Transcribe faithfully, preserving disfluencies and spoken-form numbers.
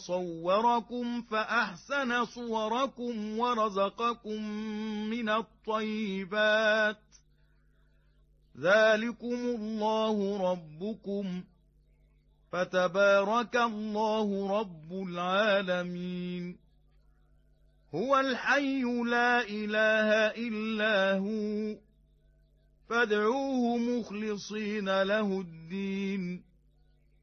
صوركم فأحسن صوركم ورزقكم من الطيبات ذلكم الله ربكم فتبارك الله رب العالمين هو الحي لا إله إلا هو فادعوه مخلصين له الدين